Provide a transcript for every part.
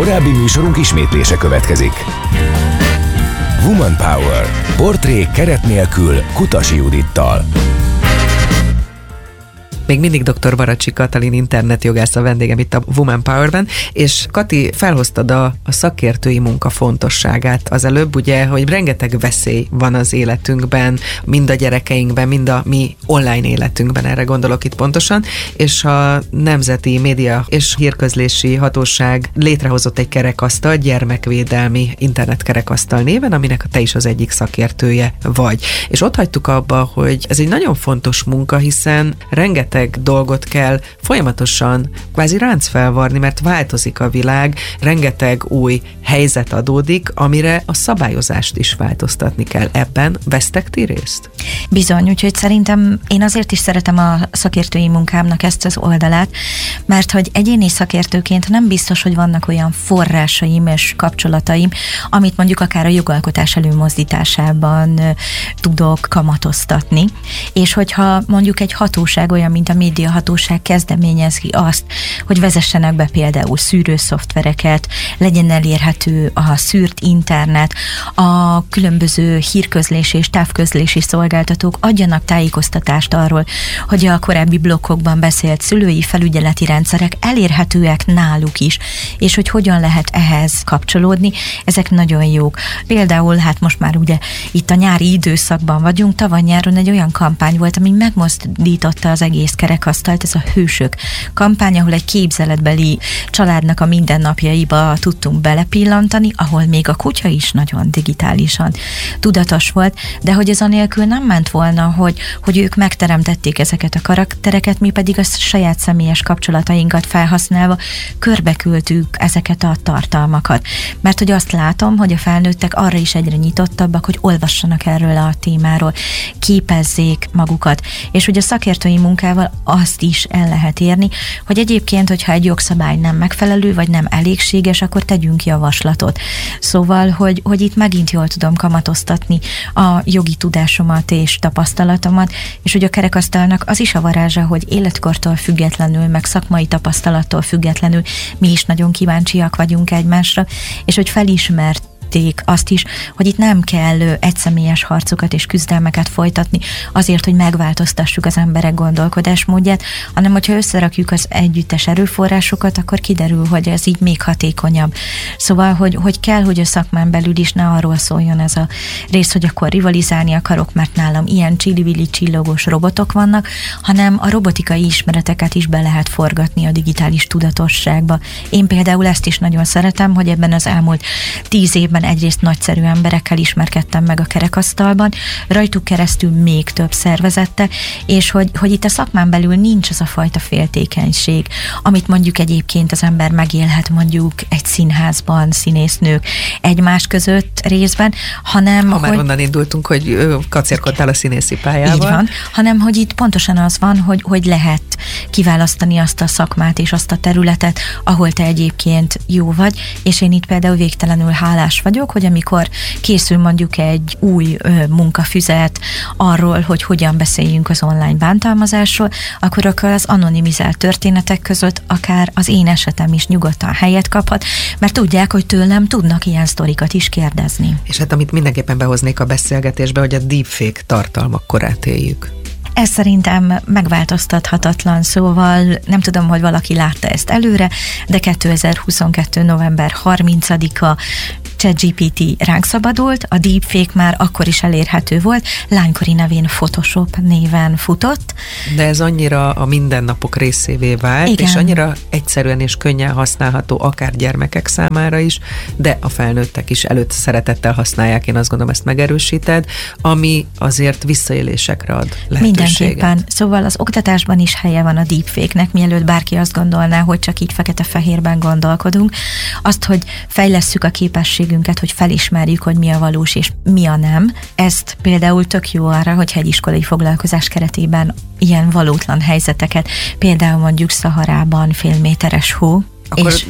Korábbi műsorunk ismétlése következik. Woman Power. Portrék keret nélkül Kutasi Judittal. Még mindig dr. Baracsi Katalin internetjogász a vendégem itt a Woman Power-ben, és Kati, felhoztad a szakértői munka fontosságát az előbb, ugye, hogy rengeteg veszély van az életünkben, mind a gyerekeinkben, mind a mi online életünkben, erre gondolok itt pontosan, és a Nemzeti Média és Hírközlési Hatóság létrehozott egy kerekasztal, gyermekvédelmi internetkerekasztal néven, aminek te is az egyik szakértője vagy. És ott hagytuk abba, hogy ez egy nagyon fontos munka, hiszen rengeteg dolgot kell folyamatosan kvázi ráncfelvarni, mert változik a világ, rengeteg új helyzet adódik, amire a szabályozást is változtatni kell. Ebben vesztek ti részt? Bizony, úgyhogy szerintem én azért is szeretem a szakértői munkámnak ezt az oldalát, mert hogy egyéni szakértőként nem biztos, hogy vannak olyan forrásaim és kapcsolataim, amit mondjuk akár a jogalkotás előmozdításában tudok kamatoztatni, és hogyha mondjuk egy hatóság olyan, mint a médiahatóság kezdeményezi azt, hogy vezessenek be például szűrőszoftvereket, legyen elérhető a szűrt internet, a különböző hírközlési és távközlési szolgáltatók adjanak tájékoztatást arról, hogy a korábbi blokkokban beszélt szülői felügyeleti rendszerek elérhetőek náluk is, és hogy hogyan lehet ehhez kapcsolódni, ezek nagyon jók. Például hát most már ugye itt a nyári időszakban vagyunk, tavaly nyáron egy olyan kampány volt, ami megmozdította az egész kerekasztalt, ez a Hősök kampány, ahol egy képzeletbeli családnak a mindennapjaiba tudtunk belepillantani, ahol még a kutya is nagyon digitálisan tudatos volt, de hogy ez anélkül nem ment volna, hogy ők megteremtették ezeket a karaktereket, mi pedig a saját személyes kapcsolatainkat felhasználva körbeküldtük ezeket a tartalmakat. Mert hogy azt látom, hogy a felnőttek arra is egyre nyitottabbak, hogy olvassanak erről a témáról, képezzék magukat, és hogy a szakértői munkával azt is el lehet érni, hogy egyébként, hogyha egy jogszabály nem megfelelő, vagy nem elégséges, akkor tegyünk javaslatot. Szóval, hogy itt megint jól tudom kamatoztatni a jogi tudásomat és tapasztalatomat, és hogy a kerekasztalnak az is a varázsa, hogy életkortól függetlenül, meg szakmai tapasztalattól függetlenül mi is nagyon kíváncsiak vagyunk egymásra, és hogy felismert azt is, hogy itt nem kell egyszemélyes harcokat és küzdelmeket folytatni azért, hogy megváltoztassuk az emberek gondolkodásmódját, hanem hogyha összerakjuk az együttes erőforrásokat, akkor kiderül, hogy ez így még hatékonyabb. Szóval, hogy kell, hogy a szakmán belül is ne arról szóljon ez a rész, hogy akkor rivalizálni akarok, mert nálam ilyen csili-vili csillogós robotok vannak, hanem a robotikai ismereteket is be lehet forgatni a digitális tudatosságba. Én például ezt is nagyon szeretem, hogy ebben az elmúlt 10 évben egyrészt nagyszerű emberekkel ismerkedtem meg a kerekasztalban, rajtuk keresztül még több szervezettel, és hogy itt a szakmán belül nincs az a fajta féltékenység, amit mondjuk egyébként az ember megélhet mondjuk egy színházban, színésznők egymás között részben, hanem... Ha már onnan indultunk, hogy kacérkodtál a színészi pályával. Így van, hanem hogy itt pontosan az van, hogy lehet kiválasztani azt a szakmát és azt a területet, ahol te egyébként jó vagy, és én itt például végtelenül hálás vagyok, hogy amikor készül mondjuk egy új munkafüzet arról, hogy hogyan beszéljünk az online bántalmazásról, akkor az anonimizált történetek között akár az én esetem is nyugodtan helyet kaphat, mert tudják, hogy tőlem tudnak ilyen sztorikat is kérdezni. És hát amit mindenképpen behoznék a beszélgetésbe, hogy a deepfake tartalmak korát éljük. Ez szerintem megváltoztathatatlan, szóval nem tudom, hogy valaki látta ezt előre, de 2022. november 30-a ChatGPT ránk szabadult, a deepfake már akkor is elérhető volt, lánykori nevén Photoshop néven futott. De ez annyira a mindennapok részévé vált, igen. És annyira egyszerűen és könnyen használható akár gyermekek számára is, de a felnőttek is előtt szeretettel használják, én azt gondolom, ezt megerősíted, ami azért visszaélésekre ad lehetőséget. Mindenképpen. Szóval az oktatásban is helye van a deepfake-nek, mielőtt bárki azt gondolná, hogy csak így fekete-fehérben gondolkodunk. Azt, hogy fejlesszük a képességünket, hogy felismerjük, hogy mi a valós és mi a nem. Ezt például tök jó arra, hogy hegyiskolai foglalkozás keretében ilyen valótlan helyzeteket, például mondjuk Szaharában félméteres hó, És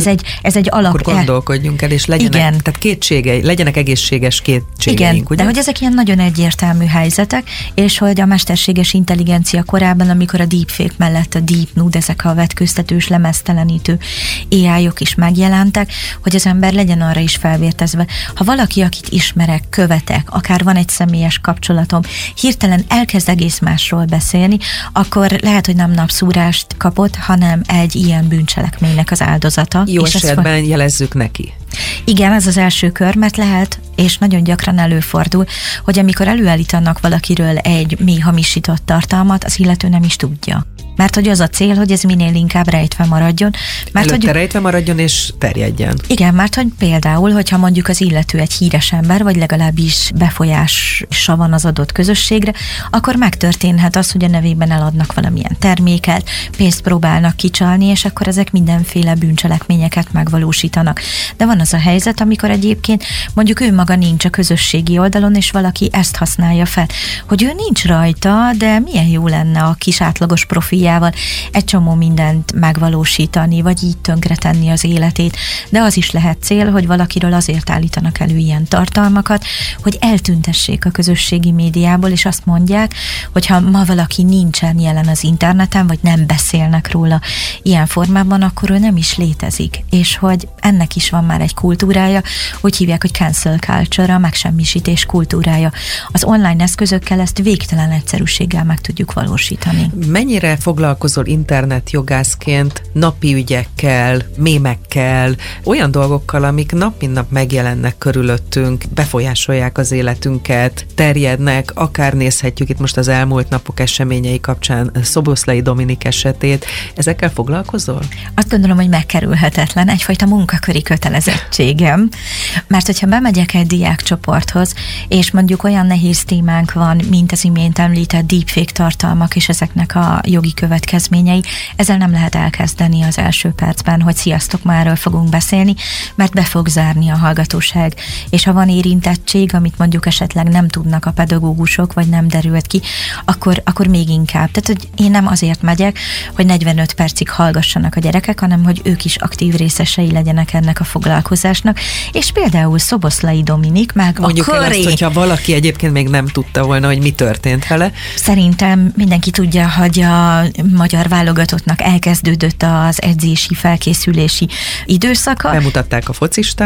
ez egy alap... Akkor gondolkodjunk el, és legyenek, tehát legyenek egészséges kétségeink, igen, ugye? De hogy ezek ilyen nagyon egyértelmű helyzetek, és hogy a mesterséges intelligencia korában, amikor a deepfake mellett a deep nude, ezek a vetkőztetős, lemeztelenítő AI-ok is megjelentek, hogy az ember legyen arra is felvértezve. Ha valaki, akit ismerek, követek, akár van egy személyes kapcsolatom, hirtelen elkezd egész másról beszélni, akkor lehet, hogy nem napszúrást kapott, hanem egy ilyen bűncselekménynek az áldozata. Jó esetben jelezzük neki. Igen, ez az első kör, mert lehet, és nagyon gyakran előfordul, hogy amikor előállítanak valakiről egy mély hamisított tartalmat, az illető nem is tudja. Mert hogy az a cél, hogy ez minél inkább rejtve maradjon. Mert előtte rejtve maradjon és terjedjen. Igen, mert hogy például, hogyha mondjuk az illető egy híres ember, vagy legalábbis befolyása van az adott közösségre, akkor megtörténhet az, hogy a nevében eladnak valamilyen terméket, pénzt próbálnak kicsalni, és akkor ezek mindenféle bűncselekményeket megvalósítanak. De van az a helyzet, amikor egyébként mondjuk ő maga nincs a közösségi oldalon, és valaki ezt használja fel, hogy ő nincs rajta, de milyen jó lenne a kis átlagos profiljával egy csomó mindent megvalósítani, vagy így tönkretenni az életét. De az is lehet cél, hogy valakiről azért állítanak elő ilyen tartalmakat, hogy eltüntessék a közösségi médiából, és azt mondják, hogy ha ma valaki nincsen jelen az interneten, vagy nem beszélnek róla ilyen formában, akkor ő nem is létezik. És hogy ennek is van már egy kultúrája, úgy hívják, hogy cancel culture, a megsemmisítés kultúrája. Az online eszközökkel ezt végtelen egyszerűséggel meg tudjuk valósítani. Mennyire foglalkozol internetjogászként napi ügyekkel, mémekkel, olyan dolgokkal, amik nap mint nap megjelennek körülöttünk, befolyásolják az életünket, terjednek, akár nézhetjük itt most az elmúlt napok eseményei kapcsán Szoboszlai Dominik esetét. Ezekkel foglalkozol? Azt gondolom, hogy megkerülhetetlen, egyfajta munkaköri kötelezettségem, mert hogyha bemegyek egy diákcsoporthoz, és mondjuk olyan nehéz témánk van, mint az imént említett deepfake tartalmak és ezeknek a jogi következményei, ezzel nem lehet elkezdeni az első percben, hogy sziasztok, már erről fogunk beszélni, mert be fog zárni a hallgatóság. És ha van érintettség, amit mondjuk esetleg nem tudnak a pedagógusok, vagy nem derült ki, akkor még inkább. Tehát, hogy én nem azért megyek, hogy 45 percig hallgassanak a gyerekek, hanem hogy ők is aktív részesei legyenek ennek a foglalkozásnak. És például Szoboszlai Dominik, meg mondjuk a köré... el azt, hogyha valaki egyébként még nem tudta volna, hogy mi történt vele. Szerintem mindenki tudja, hogy a magyar válogatottnak elkezdődött az edzési, felkészülési időszaka. Bemutatták a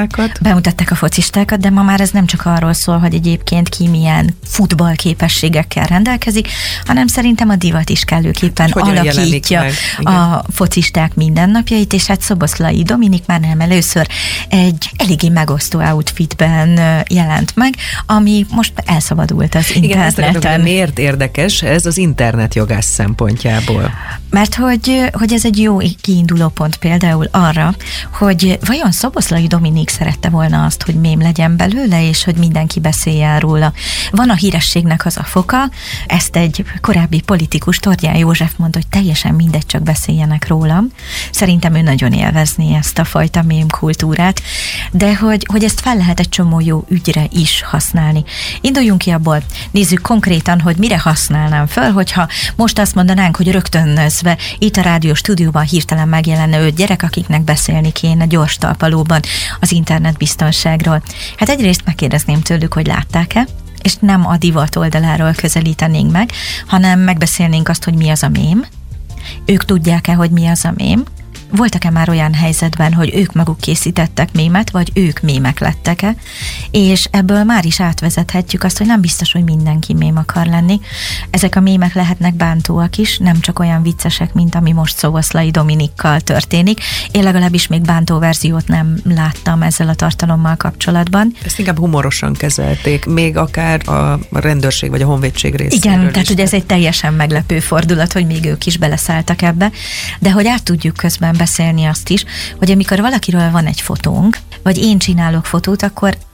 focistákat, de ma már ez nem csak arról szól, hogy egyébként ki milyen futballképességekkel rendelkezik, hanem szerintem a divat is kellőképpen alakítja a focisták mindennapjait, és hát Szoboszlai Dominik már nem először egy eléggé megosztó outfitben jelent meg, ami most elszabadult az interneten. Igen, miért érdekes ez az internetjogász szempontjából? Mert hogy ez egy jó kiinduló pont például arra, hogy vajon Szoboszlai Dominik szerette volna azt, hogy mém legyen belőle, és hogy mindenki beszéljen róla. Van a hírességnek az a foka, ezt egy korábbi politikus, Tordján József mondta, hogy teljesen mindegy, csak beszéljenek rólam. Szerintem ő nagyon élvezné ezt a fajta mém kultúrát, de hogy ezt fel lehet egy csomó jó ügyre is használni. Induljunk ki abból, nézzük konkrétan, hogy mire használnám föl, hogyha most azt mondanánk, hogy rögtönözve itt a rádió stúdióban hirtelen megjelenne 5 gyerek, akiknek beszélni kéne gyors talpalóban az internetbiztonságról. Hát egyrészt megkérdezném tőlük, hogy látták-e, és nem a divat oldaláról közelítenénk meg, hanem megbeszélnénk azt, hogy mi az a mém. Ők tudják-e, hogy mi az a mém? Voltak-e már olyan helyzetben, hogy ők maguk készítettek mémet, vagy ők mémek lettek-e, és ebből már is átvezethetjük azt, hogy nem biztos, hogy mindenki mém akar lenni. Ezek a mémek lehetnek bántóak is, nem csak olyan viccesek, mint ami most Szoboszlai Dominikkal történik. Én legalábbis még bántó verziót nem láttam ezzel a tartalommal kapcsolatban. Ezt inkább humorosan kezelték, még akár a rendőrség vagy a honvédség részéről. Igen, tehát ugye ez egy teljesen meglepő fordulat, hogy még ők is beleszálltak ebbe, de hogy át tudjuk közben beszélni azt is, hogy amikor valakiről van egy fotónk, vagy én csinálok fotót, akkor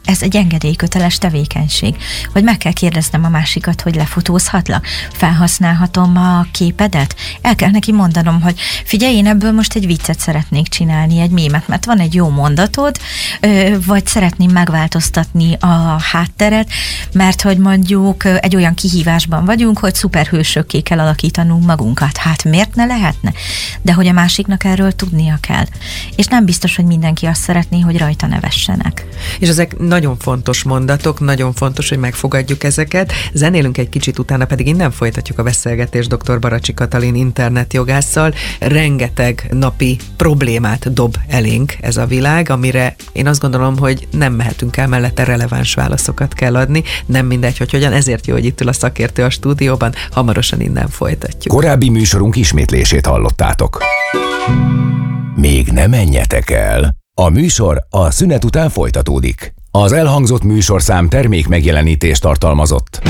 ez egy engedélyköteles tevékenység, hogy meg kell kérdeznem a másikat, hogy lefotózhatlak, felhasználhatom a képedet, el kell neki mondanom, hogy figyelj, én ebből most egy viccet szeretnék csinálni, egy mémet, mert van egy jó mondatod, vagy szeretném megváltoztatni a hátteret, mert hogy mondjuk egy olyan kihívásban vagyunk, hogy szuperhősökké kell alakítanunk magunkat. Hát miért ne lehetne? De hogy a másiknak erről tudnia kell. És nem biztos, hogy mindenki azt szeretné, hogy rajta nevessenek. És ezek nagyon fontos mondatok, nagyon fontos, hogy megfogadjuk ezeket. Zenélünk egy kicsit, utána pedig innen folytatjuk a beszélgetést dr. Baracsi Katalin internetjogásszal. Rengeteg napi problémát dob elénk ez a világ, amire én azt gondolom, hogy nem mehetünk el mellette, releváns válaszokat kell adni. Nem mindegy, hogy hogyan, ezért jó, hogy itt ül a szakértő a stúdióban. Hamarosan innen folytatjuk. Korábbi műsorunk ismétlését hallottátok. Még ne menjetek el! A műsor a szünet után folytatódik. Az elhangzott műsorszám termék megjelenítést tartalmazott.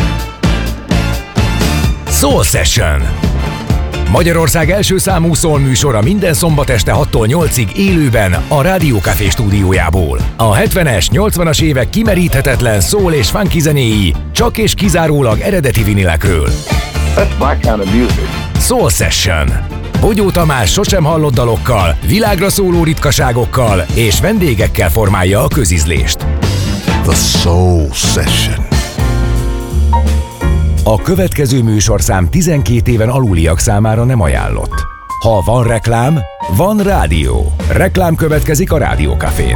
Soul Session! Magyarország első számú soul műsora minden szombat este 6-tól 8-ig élőben a Rádió Café stúdiójából. A 70-es, 80-as évek kimeríthetetlen soul és funky zenéi csak és kizárólag eredeti vinilekről. That's my kind of music. Soul Session. Bogyó Tamás sosem hallott dalokkal, világra szóló ritkaságokkal és vendégekkel formálja a közízlést. The Soul Session. A következő műsorszám 12 éven aluliak számára nem ajánlott. Ha van reklám, van rádió. Reklám következik a Rádió Cafén.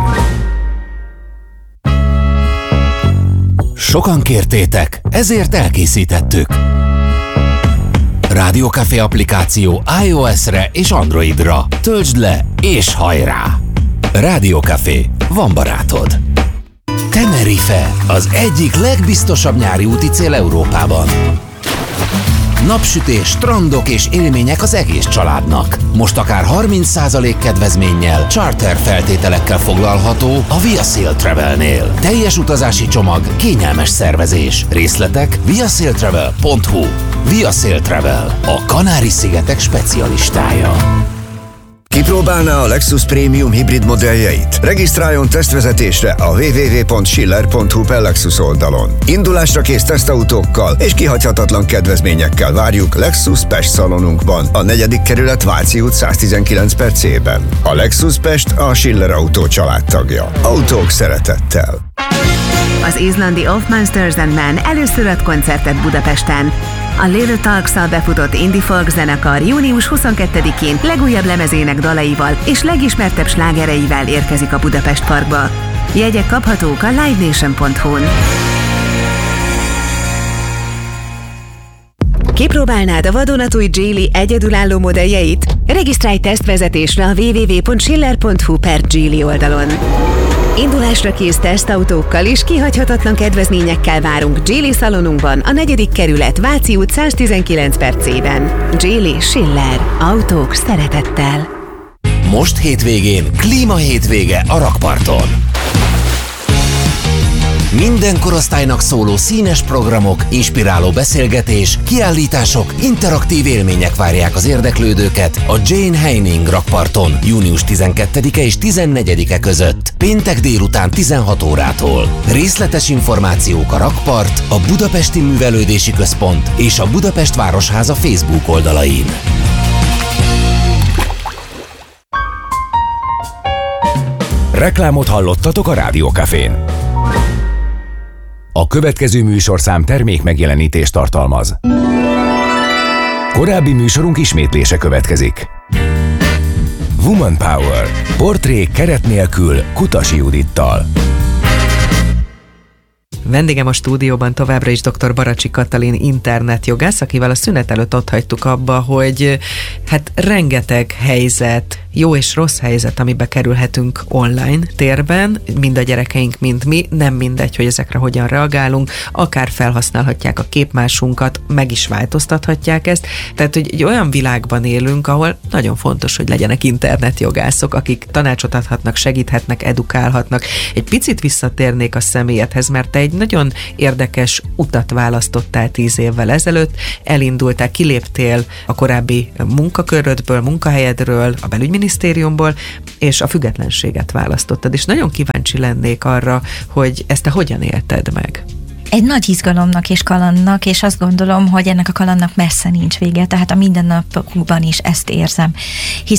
Sokan kértétek, ezért elkészítettük. Rádió Café applikáció iOS-re és Androidra. Töltsd le és hajrá! Rádió Café, van barátod. Tenerife, az egyik legbiztosabb nyári úti cél Európában. Napsütés, strandok és élmények az egész családnak. Most akár 30% kedvezménnyel, charter feltételekkel foglalható a Via Sail Travelnél. Teljes utazási csomag, kényelmes szervezés. Részletek viasailtravel.hu. Via Sail Travel, a Kanári-szigetek specialistája. Kipróbálná a Lexus Premium hibrid modelljeit? Regisztráljon tesztvezetésre a www.schiller.hu/Lexus oldalon. Indulásra kész tesztautókkal és kihagyhatatlan kedvezményekkel várjuk Lexus Pest szalonunkban, a 4. kerület Váci út 119/C-ben. A Lexus Pest a Schiller Autó családtagja. Autók szeretettel. Az izlandi Of Monsters and Men először ad koncertet Budapesten. A Little Talks-szal befutott indie folk zenekar június 22-én legújabb lemezének dalaival és legismertebb slágereivel érkezik a Budapest Parkba. Jegyek kaphatók a livenation.hu-n. Kipróbálnád a vadonatúj Geely egyedülálló modelljeit? Regisztrálj tesztvezetésre a www.schiller.hu/Geely oldalon. Indulásra kész tesztautókkal és kihagyhatatlan kedvezményekkel várunk Geely szalonunkban, a 4. kerület Váci út 119/C-ben. Geely Schiller. Autók szeretettel. Most hétvégén klímahétvége a rakparton. Minden korosztálynak szóló színes programok, inspiráló beszélgetés, kiállítások, interaktív élmények várják az érdeklődőket a Jane Heining rakparton június 12-e és 14-e között, péntek délután 16 órától. Részletes információk a rakpart, a Budapesti Művelődési Központ és a Budapest Városháza Facebook oldalain. Reklámot hallottatok a Rádió Cafén. A következő műsorszám termék megjelenítést tartalmaz. Korábbi műsorunk ismétlése következik. Woman Power. Portrék keret nélkül Kutasi Judittal. Vendégem a stúdióban továbbra is dr. Baracsi Katalin internetjogász, akivel a szünet előtt ott hagytuk abba, hogy hát rengeteg helyzet, jó és rossz helyzet, amibe kerülhetünk online térben, mind a gyerekeink, mind mi, nem mindegy, hogy ezekre hogyan reagálunk, akár felhasználhatják a képmásunkat, meg is változtathatják ezt, tehát hogy egy olyan világban élünk, ahol nagyon fontos, hogy legyenek internetjogászok, akik tanácsot adhatnak, segíthetnek, edukálhatnak. Egy picit visszatérnék a személyedhez, mert te egy nagyon érdekes utat választottál 10 évvel ezelőtt, elindultál, kiléptél a korábbi munkakörödből, munkahelyedről, a belügyminisztériumból, és a függetlenséget választottad. És nagyon kíváncsi lennék arra, hogy ezt te hogyan élted meg? Egy nagy izgalomnak és kalandnak, és azt gondolom, hogy ennek a kalandnak messze nincs vége, tehát a mindennapokban is ezt érzem.